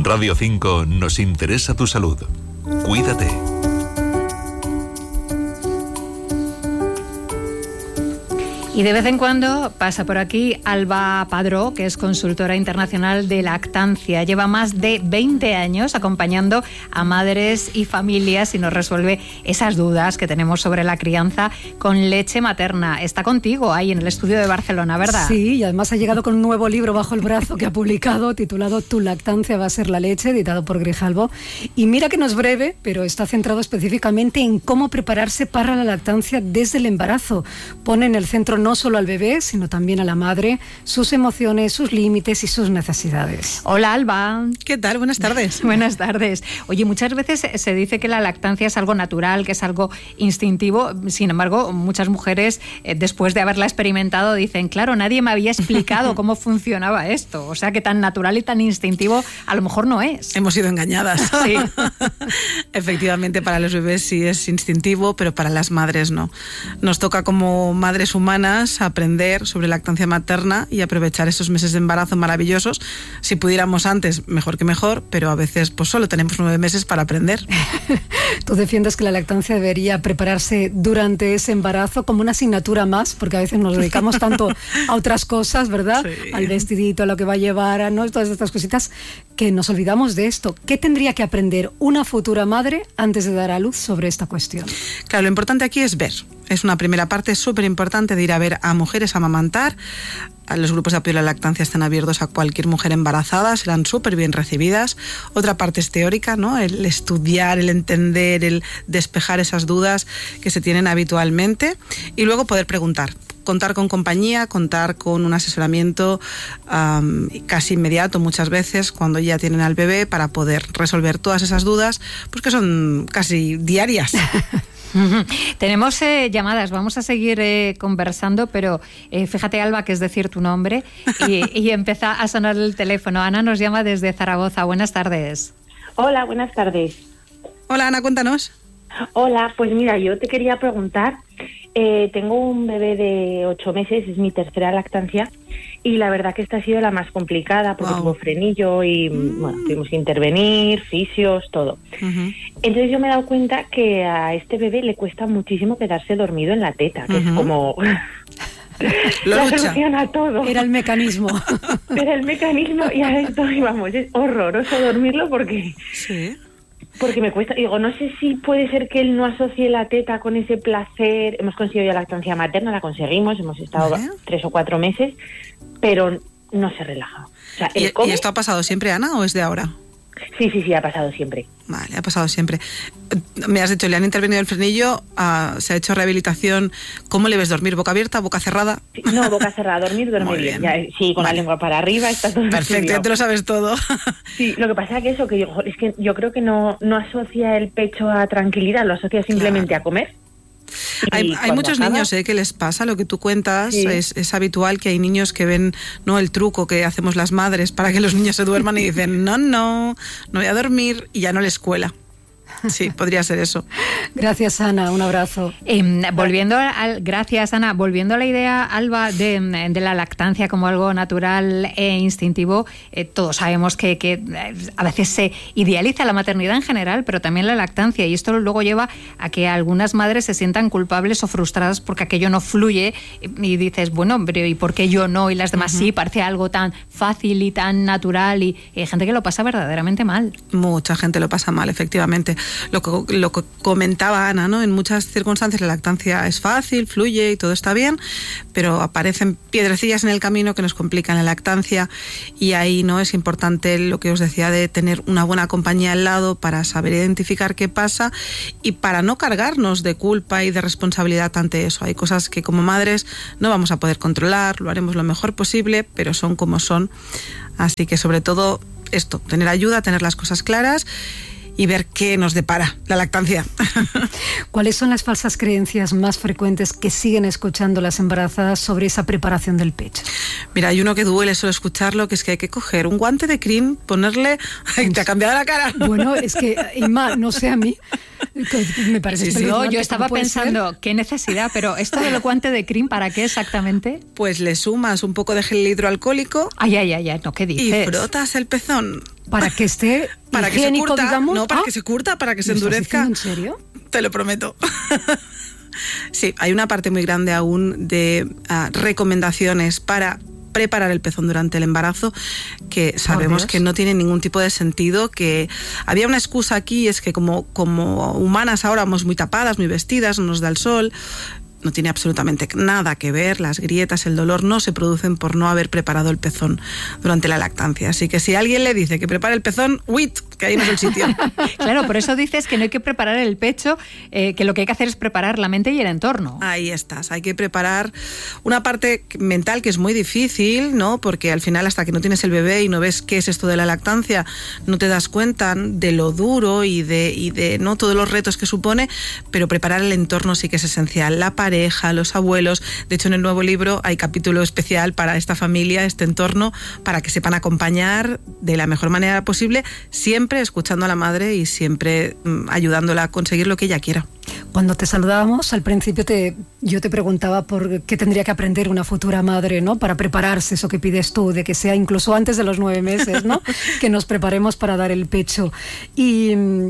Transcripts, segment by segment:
En Radio 5 nos interesa tu salud. Cuídate. Y de vez en cuando pasa por aquí Alba Padró, que es consultora internacional de lactancia. Lleva más de 20 años acompañando a madres y familias y nos resuelve esas dudas que tenemos sobre la crianza con leche materna. Está contigo ahí en el estudio de Barcelona, ¿verdad? Sí, y además ha llegado con un nuevo libro bajo el brazo que ha publicado, titulado Tu lactancia va a ser la leche, editado por Grijalbo. Y mira que no es breve, pero está centrado específicamente en cómo prepararse para la lactancia desde el embarazo. Pone en el centro no solo al bebé, sino también a la madre, sus emociones, sus límites y sus necesidades. Hola, Alba. ¿Qué tal? Buenas tardes. Buenas tardes. Oye, muchas veces se dice que la lactancia es algo natural, que es algo instintivo. Sin embargo, muchas mujeres, después de haberla experimentado, dicen, claro, nadie me había explicado cómo funcionaba esto. O sea, que tan natural y tan instintivo a lo mejor no es. Hemos sido engañadas. Sí. Efectivamente, para los bebés sí es instintivo, pero para las madres no. Nos toca como madres humanas aprender sobre lactancia materna y aprovechar esos meses de embarazo maravillosos. Si pudiéramos antes, mejor que mejor, pero a veces pues solo tenemos 9 meses para aprender. Tú defiendes que la lactancia debería prepararse durante ese embarazo como una asignatura más, porque a veces nos dedicamos tanto a otras cosas, ¿verdad? Sí. Al vestidito, a lo que va a llevar, ¿no? Todas estas cositas, que nos olvidamos de esto. ¿Qué tendría que aprender una futura madre antes de dar a luz sobre esta cuestión? Claro, lo importante aquí es ver. Es una primera parte súper importante de ir a ver a mujeres amamantar. Los grupos de apoyo a la lactancia están abiertos a cualquier mujer embarazada, serán súper bien recibidas. Otra parte es teórica, ¿no? El estudiar, el entender, el despejar esas dudas que se tienen habitualmente y luego poder preguntar. Contar con compañía, contar con un asesoramiento casi inmediato muchas veces cuando ya tienen al bebé para poder resolver todas esas dudas, pues que son casi diarias. Tenemos llamadas, vamos a seguir conversando, pero fíjate, Alba, que es decir tu nombre y empieza a sonar el teléfono. Ana nos llama desde Zaragoza. Buenas tardes. Hola, buenas tardes. Hola, Ana, cuéntanos. Hola, pues mira, yo te quería preguntar, tengo un bebé de 8 meses, es mi tercera lactancia, y la verdad que esta ha sido la más complicada porque tuvo frenillo y bueno, tuvimos que intervenir, fisios, todo. Uh-huh. Entonces yo me he dado cuenta que a este bebé le cuesta muchísimo quedarse dormido en la teta, que es como... la solución a todo. Era el mecanismo. Era el mecanismo y a esto, vamos, es horroroso dormirlo porque... Sí. Porque me cuesta, digo, no sé si puede ser que él no asocie la teta con ese placer. Hemos conseguido ya lactancia materna, la conseguimos, hemos estado 3 o 4 meses, pero no se relaja. O sea, ¿Y esto ha pasado siempre, Ana, o es de ahora? Sí, ha pasado siempre. Vale, ha pasado siempre. Me has dicho, le han intervenido el frenillo, se ha hecho rehabilitación. ¿Cómo le ves dormir? ¿Boca abierta, boca cerrada? No, boca cerrada, duerme bien. Ya, sí, con la lengua para arriba está todo. Perfecto, ya te lo sabes todo. Sí, lo que pasa es que yo creo que no asocia el pecho a tranquilidad, lo asocia simplemente a comer. Hay muchos niños que les pasa lo que tú cuentas. Sí. Es habitual que hay niños que ven, ¿no?, el truco que hacemos las madres para que los niños se duerman y dicen no voy a dormir, y ya no les cuela. Sí, podría ser eso. Gracias, Ana, un abrazo. Gracias, Ana. Volviendo a la idea, Alba, de la lactancia como algo natural e instintivo, todos sabemos que a veces se idealiza la maternidad en general, pero también la lactancia, y esto luego lleva a que algunas madres se sientan culpables o frustradas porque aquello no fluye, y dices, bueno, pero ¿y por qué yo no? Y las demás sí, parece algo tan fácil y tan natural, y hay gente que lo pasa verdaderamente mal. Mucha gente lo pasa mal, efectivamente. Lo que comentaba Ana, ¿no? En muchas circunstancias la lactancia es fácil, fluye y todo está bien, pero aparecen piedrecillas en el camino que nos complican la lactancia, y ahí no es importante lo que os decía de tener una buena compañía al lado para saber identificar qué pasa y para no cargarnos de culpa y de responsabilidad ante eso. Hay cosas que como madres no vamos a poder controlar, lo haremos lo mejor posible, pero son como son. Así que sobre todo esto, tener ayuda, tener las cosas claras y ver qué nos depara la lactancia. ¿Cuáles son las falsas creencias más frecuentes que siguen escuchando las embarazadas sobre esa preparación del pecho? Mira, hay uno que duele solo escucharlo, que es que hay que coger un guante de crin, ponerle... ¡Ay, te ha cambiado la cara! Bueno, es que, Inma, no sé a mí, me parece... Sí. No, yo estaba pensando, qué necesidad, pero esto del guante de crin, ¿para qué exactamente? Pues le sumas un poco de gel hidroalcohólico... Ay, no, ¿qué dices? Y frotas el pezón. para que esté para higiénico, que se curta, digamos. no, para que se curta, para que se endurezca. ¿En serio? Te lo prometo. Sí, hay una parte muy grande aún de recomendaciones para preparar el pezón durante el embarazo que sabemos que no tiene ningún tipo de sentido, que había una excusa aquí, es que como humanas ahora vamos muy tapadas, muy vestidas, no nos da el sol. No tiene absolutamente nada que ver, las grietas, el dolor no se producen por no haber preparado el pezón durante la lactancia. Así que si alguien le dice que prepare el pezón, ¡uit!, que ahí no es el sitio. Claro, por eso dices que no hay que preparar el pecho, que lo que hay que hacer es preparar la mente y el entorno. Ahí estás, hay que preparar una parte mental que es muy difícil, ¿no? Porque al final, hasta que no tienes el bebé y no ves qué es esto de la lactancia, no te das cuenta de lo duro y de no todos los retos que supone, pero preparar el entorno sí que es esencial. La pareja, los abuelos. De hecho, en el nuevo libro hay capítulo especial para esta familia, este entorno, para que sepan acompañar de la mejor manera posible, siempre escuchando a la madre y siempre ayudándola a conseguir lo que ella quiera. Cuando te saludábamos, al principio yo te preguntaba por qué tendría que aprender una futura madre, ¿no? Para prepararse, eso que pides tú, de que sea incluso antes de los 9 meses, ¿no? Que nos preparemos para dar el pecho. Y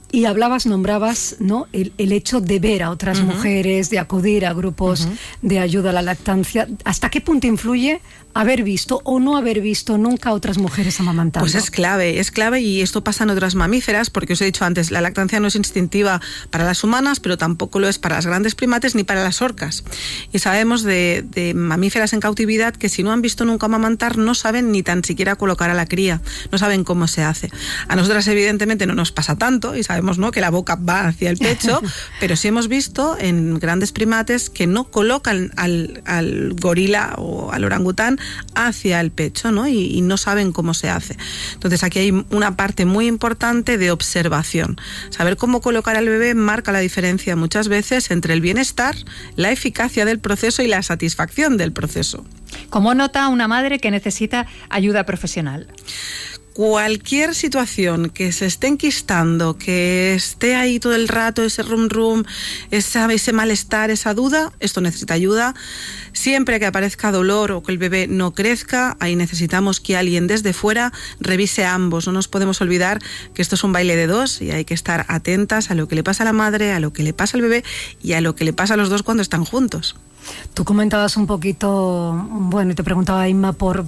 nombrabas, ¿no? El hecho de ver a otras mujeres, de acudir a grupos de ayuda a la lactancia. ¿Hasta qué punto influye haber visto o no haber visto nunca a otras mujeres amamantando? Pues es clave y esto pasa en otras mamíferas, porque os he dicho antes, la lactancia no es instintiva para las humanas, pero tampoco lo es para las grandes primates ni para las orcas. Y sabemos de mamíferas en cautividad que si no han visto nunca amamantar, no saben ni tan siquiera colocar a la cría, no saben cómo se hace. A nosotras evidentemente no nos pasa tanto y sabemos, ¿no?, que la boca va hacia el pecho, pero sí hemos visto en grandes primates que no colocan al gorila o al orangután hacia el pecho, ¿no? Y no saben cómo se hace. Entonces aquí hay una parte muy importante de observación. Saber cómo colocar al bebé marca la diferencia muchas veces entre el bienestar, la eficacia del proceso y la satisfacción del proceso. ¿Cómo nota una madre que necesita ayuda profesional? Cualquier situación que se esté enquistando, que esté ahí todo el rato, ese rum, ese malestar, esa duda, esto necesita ayuda. Siempre que aparezca dolor o que el bebé no crezca, ahí necesitamos que alguien desde fuera revise a ambos. No nos podemos olvidar que esto es un baile de dos y hay que estar atentas a lo que le pasa a la madre, a lo que le pasa al bebé y a lo que le pasa a los dos cuando están juntos. Tú comentabas un poquito, bueno, y te preguntaba, Inma, por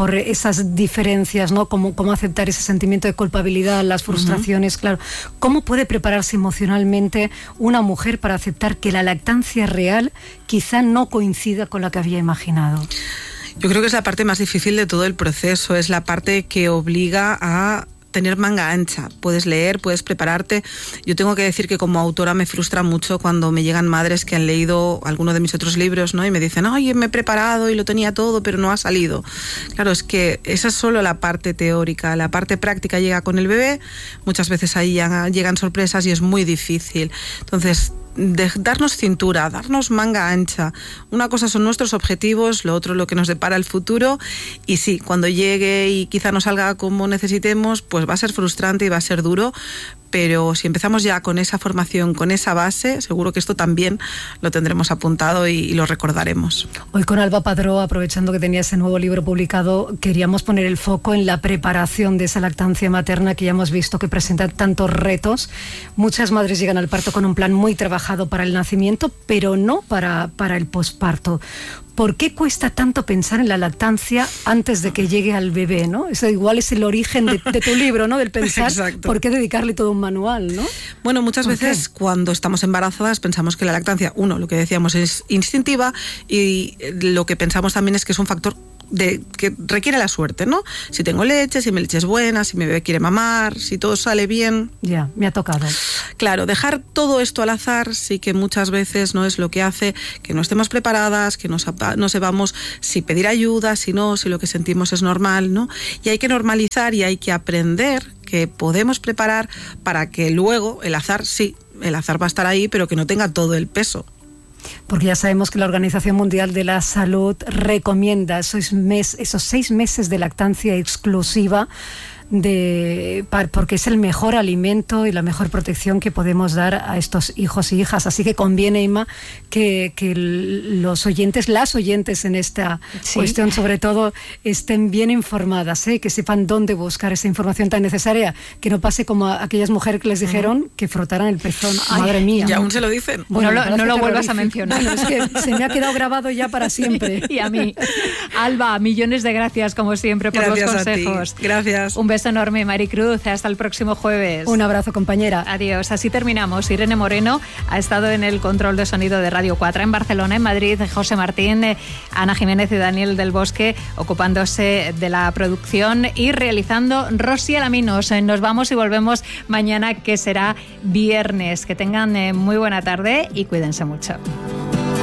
esas diferencias, ¿no? Cómo aceptar ese sentimiento de culpabilidad, las frustraciones, claro. ¿Cómo puede prepararse emocionalmente una mujer para aceptar que la lactancia real quizá no coincida con la que había imaginado? Yo creo que es la parte más difícil de todo el proceso, es la parte que obliga a tener manga ancha. Puedes leer, puedes prepararte. Yo tengo que decir que como autora me frustra mucho cuando me llegan madres que han leído alguno de mis otros libros, ¿no? Y me dicen, ay, me he preparado y lo tenía todo, pero no ha salido. Claro, es que esa es solo la parte teórica. La parte práctica llega con el bebé. Muchas veces ahí ya llegan sorpresas y es muy difícil. Entonces, darnos cintura, darnos manga ancha. Una cosa son nuestros objetivos, lo otro lo que nos depara el futuro. Y sí, cuando llegue y quizá no salga como necesitemos, pues va a ser frustrante y va a ser duro, pero si empezamos ya con esa formación, con esa base, seguro que esto también lo tendremos apuntado y lo recordaremos. Hoy con Alba Padró, aprovechando que tenía ese nuevo libro publicado, queríamos poner el foco en la preparación de esa lactancia materna que ya hemos visto que presenta tantos retos. Muchas madres llegan al parto con un plan muy trabajado para el nacimiento, pero no para el posparto. ¿Por qué cuesta tanto pensar en la lactancia antes de que llegue al bebé, ¿no? Eso igual es el origen de tu libro, ¿no? Del pensar, exacto, por qué dedicarle todo un manual, ¿no? Bueno, muchas veces cuando estamos embarazadas pensamos que la lactancia, lo que decíamos, es instintiva, y lo que pensamos también es que es un factor que requiere la suerte, ¿no? Si tengo leche, si mi leche es buena, si mi bebé quiere mamar, si todo sale bien. Ya, me ha tocado. Claro, dejar todo esto al azar sí que muchas veces no es lo que hace que no estemos preparadas, que no sepamos si pedir ayuda, si no, si lo que sentimos es normal, ¿no? Y hay que normalizar y hay que aprender que podemos preparar para que luego el azar va a estar ahí, pero que no tenga todo el peso. Porque ya sabemos que la Organización Mundial de la Salud recomienda esos 6 meses de lactancia exclusiva porque es el mejor alimento y la mejor protección que podemos dar a estos hijos y hijas. Así que conviene, Inma, que los oyentes, las oyentes en esta cuestión, sobre todo, estén bien informadas, que sepan dónde buscar esa información tan necesaria, que no pase como a aquellas mujeres que les dijeron que frotaran el pezón. Ay, madre mía. Y aún se lo dicen. Bueno, no lo vuelvas a mencionar. Bueno, es que se me ha quedado grabado ya para siempre. Y a mí. Alba, millones de gracias como siempre por los consejos. Gracias. Un beso enorme, Maricruz. Hasta el próximo jueves. Un abrazo, compañera. Adiós. Así terminamos. Irene Moreno ha estado en el control de sonido de Radio 4 en Barcelona, en Madrid, José Martín, Ana Jiménez y Daniel del Bosque ocupándose de la producción y realizando Rosy Alaminos. Nos vamos y volvemos mañana, que será viernes. Que tengan muy buena tarde y cuídense mucho.